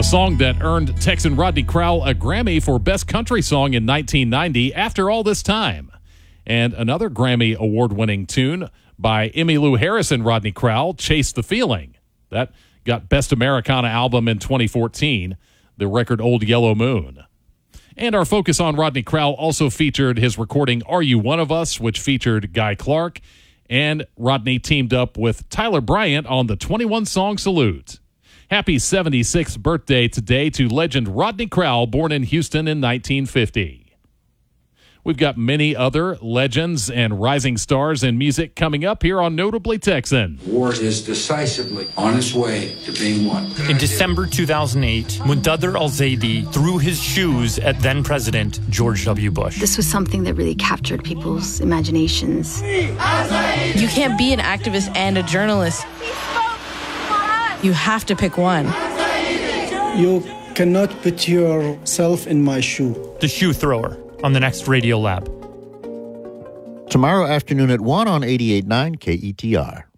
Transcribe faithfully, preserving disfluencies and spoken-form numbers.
song that earned Texan Rodney Crowell a Grammy for Best Country Song in nineteen ninety, After All This Time. And another Grammy award-winning tune by Emmylou Harris and Rodney Crowell, Chase the Feeling. That got Best Americana Album in twenty fourteen, the record Old Yellow Moon. And our focus on Rodney Crowell also featured his recording Are You One of Us, which featured Guy Clark. And Rodney teamed up with Tyler Bryant on the twenty-one song Salute. Happy seventy-sixth birthday today to legend Rodney Crowell, born in Houston in nineteen fifty. We've got many other legends and rising stars in music coming up here on Notably Texan. War is decisively on its way to being won. In December two thousand eight, Muntadhir al-Zaidi threw his shoes at then-President George W. Bush. This was something that really captured people's imaginations. You can't be an activist and a journalist. You have to pick one. You cannot put yourself in my shoe. The Shoe Thrower on the next Radio Lab. Tomorrow afternoon at one on eighty-eight point nine K E T R.